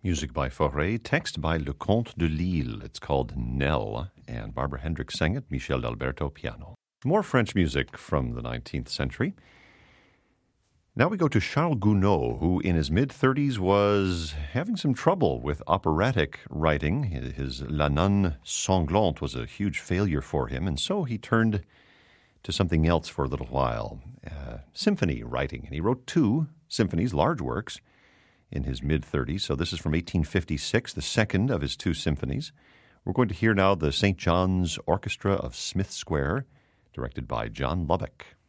Music by Fauré, text by Leconte de Lisle. It's called Nell, and Barbara Hendricks sang it, Michel Alberto piano. More French music from the 19th century. Now we go to Charles Gounod, who in his mid-30s was having some trouble with operatic writing. His La Nonne Sanglante was a huge failure for him, and so he turned to something else for a little while, symphony writing. And he wrote 2 symphonies, large works, in his mid-30s. So this is from 1856, the second of his 2 symphonies. We're going to hear now the St. John's Orchestra of Smith Square, directed by John Lubbock.